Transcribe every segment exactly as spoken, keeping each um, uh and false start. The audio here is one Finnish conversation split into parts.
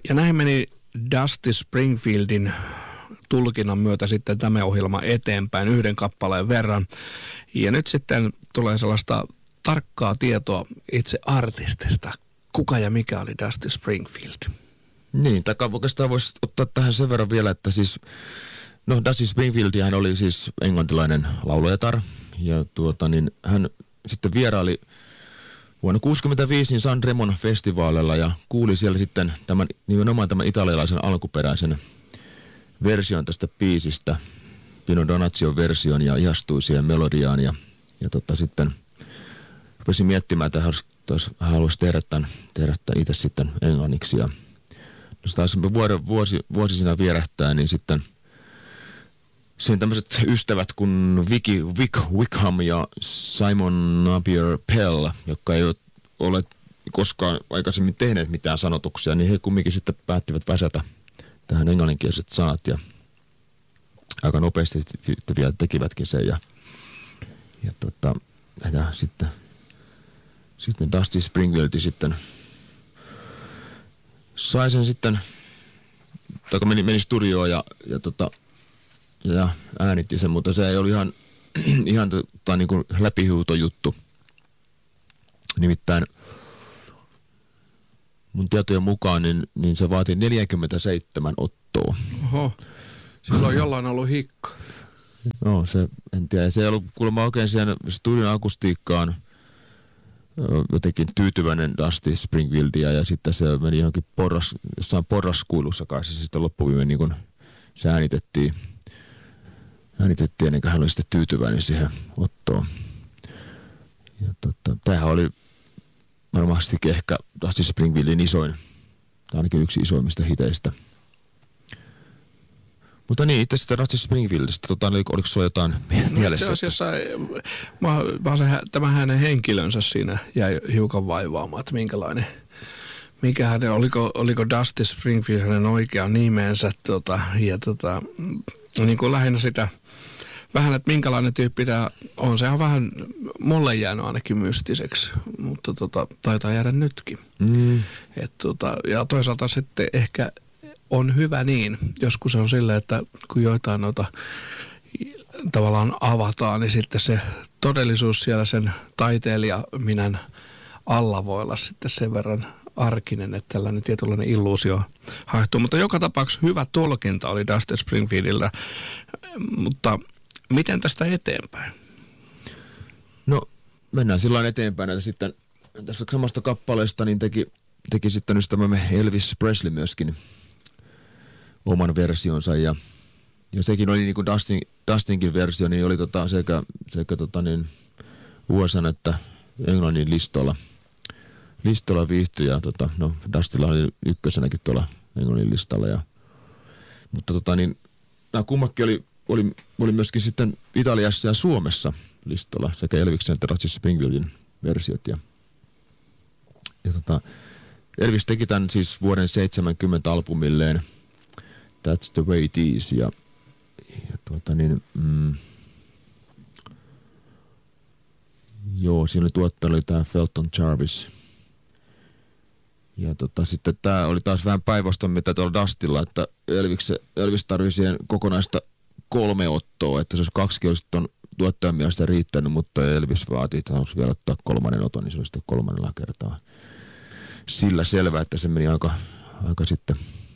Ja näin meni Dusty Springfieldin tulkinnan myötä sitten tämä ohjelma eteenpäin yhden kappaleen verran. Ja nyt sitten tulee sellaista tarkkaa tietoa itse artistista. Kuka ja mikä oli Dusty Springfield? Niin, tai oikeastaan voisi ottaa tähän sen verran vielä, että siis, no Dusty Springfield hän oli siis englantilainen laulajatar, ja tuota niin, hän sitten vieraili vuonna kuusikymmentäviisi niin San Remon festivaalilla ja kuuli siellä sitten tämän, nimenomaan tämän italialaisen alkuperäisen version tästä biisistä, Pino Donazion version, ja ihastui siihen melodiaan ja, ja tota sitten rupesi miettimään, että hän haluaisi tehdä tämän, tehdä tämän itse sitten englanniksi. Ja jos taas vuosi, vuosi siinä vierähtää, niin sitten siinä tämmöiset ystävät kuin Vicky Vic, Wickham ja Simon Napier Pell, jotka ei ole koskaan aikaisemmin tehneet mitään sanotuksia, niin he kumminkin sitten päättivät väsätä tähän englanninkieliset sanat ja aika nopeasti vielä tekivätkin sen ja, ja, tota, ja sitten, sitten Dusty Springfield sitten sai sen sitten, tai meni, meni studioon ja, ja, tota, ja äänitti sen, mutta se ei ollut ihan, ihan tota, niin kuin läpihuutojuttu. Nimittäin mun tietojen mukaan niin, niin se vaatii neljäkymmentäseitsemän ottoa. Oho, silloin jollain ollut hikka. No se, en tiedä. Se ei ollut kuulemma oikein siihen studion akustiikkaan jotenkin tyytyväinen Dusty Springfieldia ja sitten se meni johonkin porras, jossain porraskuilussa kai se sitten loppuviimein niin kuin se äänitettiin, äänitettiin ennen kuin hän oli sitten tyytyväinen siihen ottoon. Ja tota, tämähän oli varmasti ehkä Dusty Springfieldin isoin, tai ainakin yksi isoimmista hiteistä. Mutta niin, itse sitten Dusty Springfieldistä, tota, oliko, oliko sulla jotain mielessä? No, itse asiassa mä, mä se, tämä hänen henkilönsä siinä jäi hiukan vaivaamaan, että minkälainen, mikä hänen, oliko, oliko Dusty Springfield hänen oikea nimensä, tota, ja tota, niin kuin lähinnä sitä, vähän, että minkälainen tyyppi tämä on. Se on vähän mulle jäänyt ainakin mystiseksi, mutta tota, taitaa jäädä nytkin. Mm. Et tota, ja toisaalta sitten ehkä on hyvä niin. Joskus on silleen, että kun joitain noita tavallaan avataan, niin sitten se todellisuus siellä sen taiteilijaminän alla voi olla sitten sen verran arkinen, että tällainen tietynlainen illuusio haehtuu. Mutta joka tapauksessa hyvä tulkinta oli Dusty Springfieldillä, mutta miten tästä eteenpäin? No, mennään silloin eteenpäin, että sitten tässä samasta kappaleesta niin teki, teki sitten ystävämme Elvis Presley myöskin oman versionsa ja, ja sekin oli niin kuin Dustin, Dustinkin versio, niin oli tota sekä, sekä tota niin U S A että Englannin listolla, listolla viihtyi ja tota, no Dustilla oli ykkösenäkin tuolla Englannin listalla ja, mutta tota niin nämä kummakin oli Oli, oli myöskin sitten Italiassa ja Suomessa listalla sekä Elviksen että Dusty Springfieldin versiot. Ja, ja tota, Elvis teki tämän siis vuoden seitsemänkymmentä albumilleen That's the Way It Is. Ja, ja tuota niin, mm, joo, siinä oli tuottaja oli tämä Felton Jarvis. Ja tota, sitten tämä oli taas vähän päinvastoin mitä tuolla Dustilla, että Elvis, Elvis tarvii siihen kokonaista kolme ottoa, että se olisi kaksi olisi tuon tuottajan mielestä riittänyt, mutta Elvis vaatii, että haluaisi vielä ottaa kolmannen oton, niin se olisi sitten kolmannella kertaa. Sillä selvä, että se meni aika, aika sitten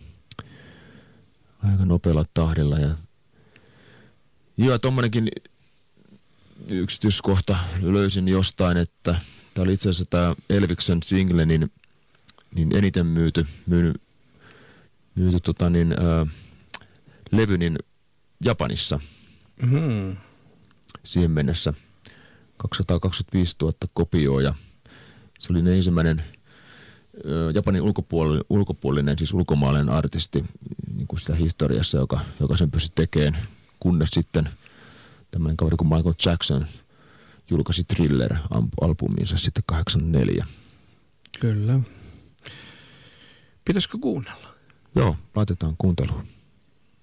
aika nopealla tahdilla. Ja, ja tommonenkin yksityiskohta löysin jostain, että tämä oli itse asiassa tämä Elviksen single, niin, niin eniten myyty, myyty, myyty tota niin, ää, levy, niin Japanissa mm-hmm. siihen mennessä kaksisataakaksikymmentäviisituhatta kopioa ja se oli ensimmäinen ö, Japanin ulkopuolinen, ulkopuolinen, siis ulkomaalainen artisti niin kuin sitä historiassa, joka, joka sen pystyi tekemään, kunnes sitten tämmöinen kaveri kuin Michael Jackson julkaisi Thriller-albuminsa sitten kahdeksankymmentäneljä. Kyllä. Pitäisikö kuunnella? Joo, laitetaan kuunteluun.